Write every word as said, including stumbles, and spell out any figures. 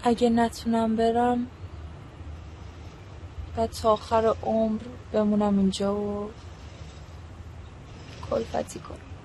اگه نتونم برم بعد تا آخر عمر بمونم اینجا و کلفتی کنم.